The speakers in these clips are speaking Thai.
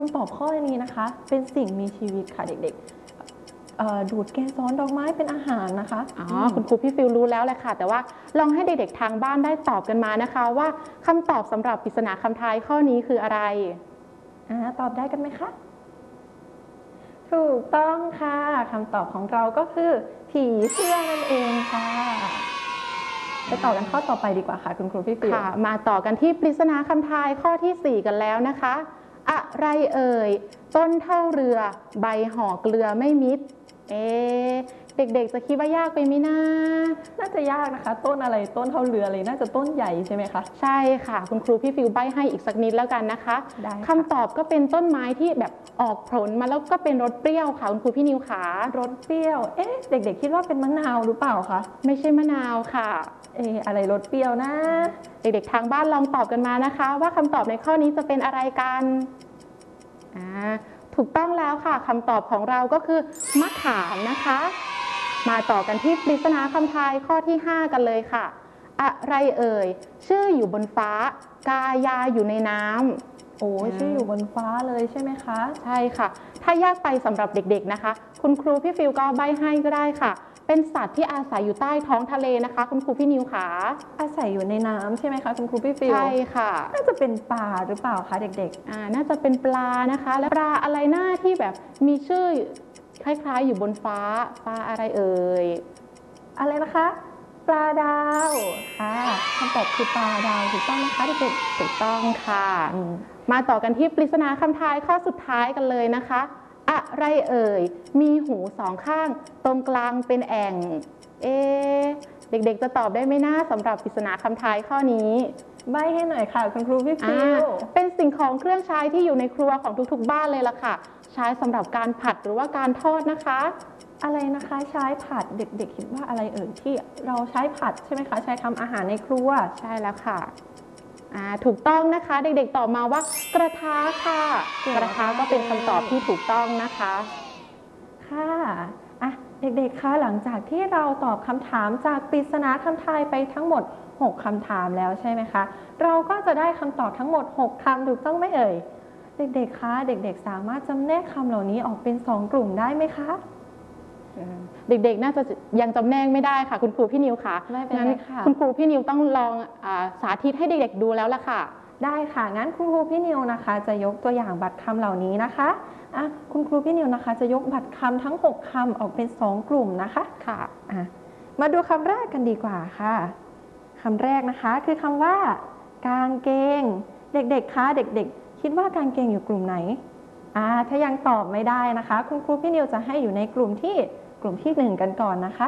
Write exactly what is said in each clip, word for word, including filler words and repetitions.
คำตอบข้อนี้นะคะเป็นสิ่งมีชีวิตค่ะเด็กๆดูดเกสรดอกไม้เป็นอาหารนะคะอ๋อคุณครูพี่ฟิลรู้แล้วแหละค่ะแต่ว่าลองให้เด็กๆทางบ้านได้ตอบกันมานะคะว่าคำตอบสำหรับปริศนาคำทายข้อนี้คืออะไรอ่าตอบได้กันไหมคะถูกต้องค่ะคำตอบของเราก็คือผีเสื้อนั่นเองค่ะไปต่อกันข้อต่อไปดีกว่าค่ะคุณครูพี่ฟิลค่ะมาต่อกันที่ปริศนาคำทายข้อที่สี่กันแล้วนะคะอะไรเอ่ยต้นเท่าเรือใบห่อเกลือไม่มิดเอ๊เด็กๆจะคิดว่ายากไปไหมนะน่าจะยากนะคะต้นอะไรต้นเท่าเรือเลยน่าจะต้นใหญ่ใช่ไหมคะใช่ค่ะคุณครูพี่ฟิวใบ้ให้อีกสักนิดแล้วกันนะคะได้คำตอบก็เป็นต้นไม้ที่แบบออกผลมาแล้วก็เป็นรสเปรี้ยวค่ะคุณครูพี่นิวขารสเปรี้ยวเอ๊ะเด็กๆคิดว่าเป็นมะนาวหรือเปล่าคะไม่ใช่มะนาวค่ะเอ๊ะอะไรรสเปรี้ยวนะเด็กๆทางบ้านลองตอบกันมานะคะว่าคำตอบในข้อนี้จะเป็นอะไรกันอ่าถูกต้องแล้วค่ะคำตอบของเราก็คือมะขามนะคะมาต่อกันที่ปริศนาคำทายข้อที่ห้ากันเลยค่ะอะไรเอ่ยชื่ออยู่บนฟ้ากายาอยู่ในน้ำโอ้ชื่ออยู่บนฟ้าเลยใช่ไหมคะใช่ค่ะถ้ายากไปสำหรับเด็กๆนะคะคุณครูพี่ฟิวก็ใบ้ให้ก็ได้ค่ะเป็นสัตว์ที่อาศัยอยู่ใต้ท้องทะเลนะคะคุณครูพี่นิวขาอาศัยอยู่ในน้ำใช่ไหมคะคุณครูพี่ฟิวใช่ค่ะน่าจะเป็นปลาหรือเปล่าคะเด็กๆอ่าน่าจะเป็นปลานะคะและปลาอะไรหน้าที่แบบมีชื่อคล้ายๆอยู่บนฟ้าปลาอะไรเอ่ยอะไรนะคะปลาดาวค่ะคำตอบคือปลาดาวถูกต้องไหมคะเด็กๆถูกต้องค่ะมาต่อกันที่ปริศนาคำทายข้อสุดท้ายกันเลยนะคะอะไรเอ่ยมีหูสองข้างตรงกลางเป็นแอ่งเอ๊เด็กๆจะตอบได้ไหมนะสำหรับปริศนาคำทายข้อนี้ใบ้ให้หน่อยค่ะคุณครูพี่ฟิวเป็นสิ่งของเครื่องใช้ที่อยู่ในครัวของทุกๆบ้านเลยล่ะค่ะใช้สำหรับการผัดหรือว่าการทอดนะคะอะไรนะคะใช้ผัดเด็กๆคิดว่าอะไรเอ่ยที่เราใช้ผัดใช่ไหมคะใช้ทำอาหารในครัวใช่แล้วค่ะถูกต้องนะคะเด็กๆตอบมาว่ากระทะค่ะกระทะก็เป็นคำตอบที่ถูกต้องนะคะค่ะอ่ะเด็กๆคะหลังจากที่เราตอบคำถามจากปริศนาคำทายไปทั้งหมดหกคำถามแล้วใช่ไหมคะเราก็จะได้คำตอบทั้งหมดหกคำถูกต้องไหมเอ่ยเด็กๆคะเด็กๆสามารถจำแนกคำเหล่านี้ออกเป็นสองกลุ่มได้ไหมคะเด็กๆน่าจะยังจำแนกไม่ได้ค่ะคุณครูพี่นิวค่ะไม่เป็นไรค่ะคุณครูพี่นิวต้องลองสาธิตให้เด็กๆดูแล้วล่ะค่ะได้ค่ะงั้นคุณครูพี่นิวนะคะจะยกตัวอย่างบัตรคำเหล่านี้นะคะอ่ะคุณครูพี่นิวนะคะจะยกบัตรคำทั้งหกคำออกเป็นสองกลุ่มนะคะค่ะอ่ะมาดูคำแรกกันดีกว่าค่ะคำแรกนะคะคือคำว่ากางเกงเด็กๆคะเด็กๆคิดว่ากางเกงอยู่กลุ่มไหนอ่าถ้ายังตอบไม่ได้นะคะคุณครูพี่นิวจะให้อยู่ในกลุ่มที่กลุ่มที่หนึ่งกันก่อนนะคะ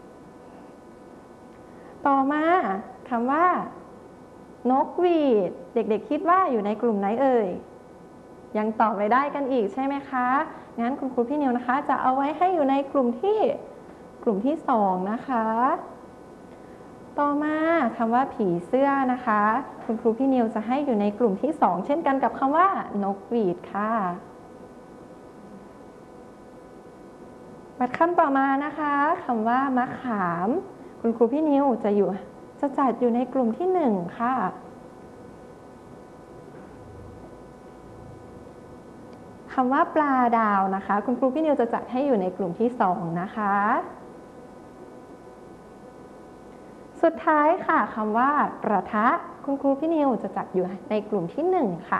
ต่อมาคำว่านกหวีดเด็กๆคิดว่าอยู่ในกลุ่มไหนเอ่ยยังตอบไม่ได้กันอีกใช่ไหมคะงั้นคุณครูพี่นิวนะคะจะเอาไว้ให้อยู่ในกลุ่มที่กลุ่มที่สองนะคะต่อมาคำว่าผีเสื้อนะคะคุณครูพี่นิวจะให้อยู่ในกลุ่มที่สองเช่นกันกับคำว่านกหวีดค่ะบัตรคำต่อมานะคะคำว่ามะขามคุณครูพี่นิวจะอยู่จะจัดอยู่ในกลุ่มที่หนึ่งค่ะคำว่าปลาดาวนะคะคุณครูพี่นิวจะจัดให้อยู่ในกลุ่มที่สองนะคะสุดท้ายค่ะคำว่ากระทะคุณครูพี่นิวจะจัดอยู่ในกลุ่มที่หนึ่งค่ะ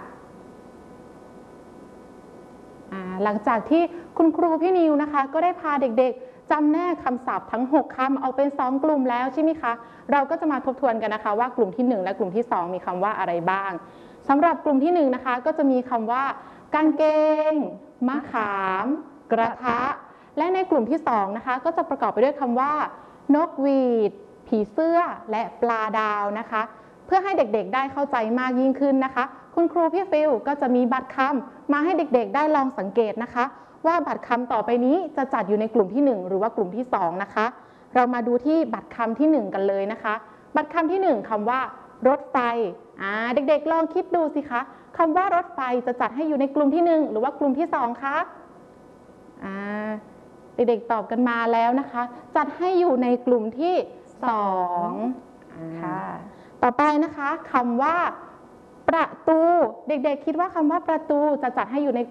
หลังจากที่คุณครูพี่นิวนะคะก็ได้พาเด็กๆจำแนกคำศัพท์ทั้งหกคำเอาเป็นสองกลุ่มแล้วใช่ไหมคะเราก็จะมาทบทวนกันนะคะว่ากลุ่มที่หนึ่งและกลุ่มที่สองมีคำว่าอะไรบ้างสำหรับกลุ่มที่หนึ่งนะคะก็จะมีคำว่ากางเกงมะขามกระทะและในกลุ่มที่สองนะคะก็จะประกอบไปด้วยคำว่านกหวีดผีเสื้อและปลาดาวนะคะเพื่อให้เด็กๆได้เข้าใจมากยิ่งขึ้นนะคะคุณครูพี่ฟิลก็จะมีบัตรคำมาให้เด็กๆได้ลองสังเกตนะคะว่าบัตรคำต่อไปนี้จะจัดอยู่ในกลุ่มที่หนึ่งหรือว่ากลุ่มที่สองนะคะเรามาดูที่บัตรคำที่หนึ่งกันเลยนะคะบัตรคำที่หนึ่งคำว่ารถไฟอ่าเด็กๆลองคิดดูสิคะคำว่ารถไฟจะจัดให้อยู่ในกลุ่มที่หนึ่งหรือว่ากลุ่มที่สองคะอ่าเด็กๆตอบกันมาแล้วนะคะจัดให้อยู่ในกลุ่มที่สองค่ะต่อไปนะคะคำว่าประตูเด็กๆคิดว่าคำว่าประตูจะจัดให้อยู่ใน